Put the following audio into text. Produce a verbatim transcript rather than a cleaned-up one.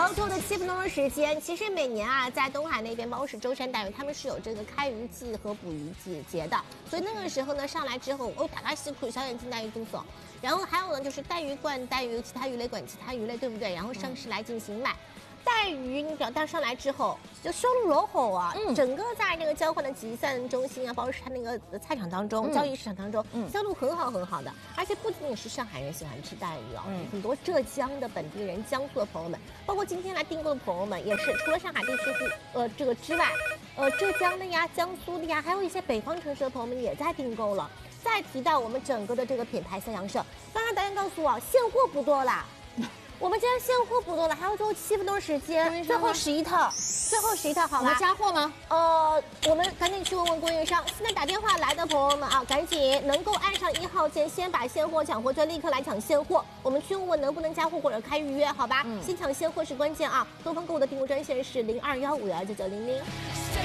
到最后的七分钟的时间，其实每年啊，在东海那边，包括是舟山带鱼，他们是有这个开渔季和捕鱼季节的。所以那个时候呢，上来之后，哦，打开西库小眼睛带鱼肚子，然后还有呢，就是带鱼罐、带鱼其他鱼类馆、其他鱼类，对不对？然后上市来进行卖。带鱼，你表到上来之后，就收入如火啊！嗯，整个在那个交换的集散中心啊，包括是它那个菜场当中、嗯、交易市场当中，嗯，销路很好很好的。而且不仅仅是上海人喜欢吃带鱼啊，嗯，很多浙江的本地人、江苏的朋友们，包括今天来订购的朋友们，也是除了上海地区呃这个之外，呃浙江的呀、江苏的呀，还有一些北方城市的朋友们也在订购了。再提到我们整个的这个品牌三阳社，刚刚导演告诉我，现货不多啦。我们今天现货不多了，还有最后七分钟时间，最后十一套，最后十一套，好吗？ 加货吗？ 呃，我们赶紧去问问供应商。现在打电话来的朋友们啊，赶紧能够按上一号键，先把现货抢货，就立刻来抢现货。我们去问问能不能加货或者开预约，好吧？嗯、先抢现货是关键啊！东方购物的订购专线是零二幺五幺九九零零。